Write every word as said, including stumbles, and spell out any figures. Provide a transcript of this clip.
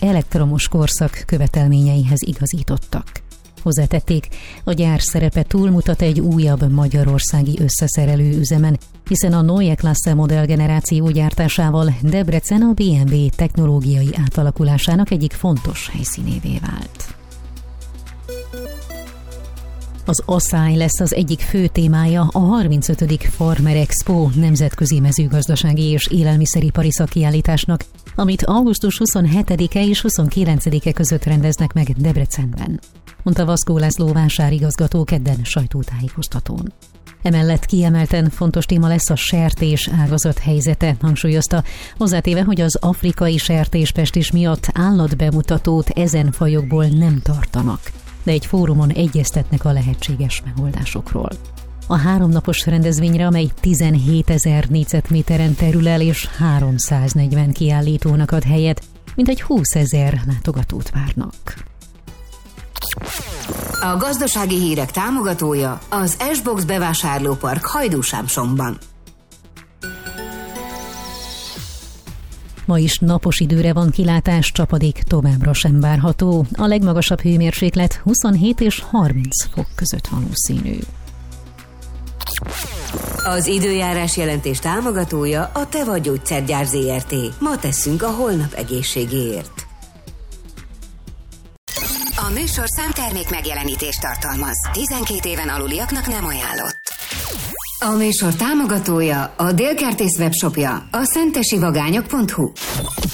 elektromos korszak követelményeihez igazítottak. Hozzátették, a gyár szerepe túlmutat egy újabb magyarországi összeszerelő üzemen, hiszen a Neue Klasse modellgeneráció gyártásával Debrecen a bé em vé technológiai átalakulásának egyik fontos helyszínévé vált. Az asszály lesz az egyik fő témája a harmincötödik Farmer Expo nemzetközi mezőgazdasági és élelmiszeripari szakkiállításnak, amit augusztus huszonhetedike és huszonkilencedike között rendeznek meg Debrecenben, mondta Vaszkó László vásárigazgató kedden sajtótájékoztatón. Emellett kiemelten fontos téma lesz a sertés ágazat helyzete, hangsúlyozta, hozzátéve, hogy az afrikai sertéspestis miatt állatbemutatót ezen fajokból nem tartanak, de egy fórumon egyeztetnek a lehetséges megoldásokról. A háromnapos rendezvényre, amely tizenhétezer négyzetméteren terül el és háromszáznegyven kiállítónak ad helyet, mintegy húszezer látogatót várnak. A gazdasági hírek támogatója az S-Box bevásárlópark Hajdúsámsomban. Ma is napos időre van kilátás, csapadék továbbra sem várható. A legmagasabb hőmérséklet huszonhét és harminc fok között valószínű. Az időjárás jelentés támogatója a Teva Gyógyszergyár zé er té. Ma tesszünk a holnap egészségéért. A műsorszám termék megjelenítést tartalmaz. tizenkét éven aluliaknak nem ajánlott. A műsor támogatója a Délkertész webshopja, a szentesivagányok pont hu.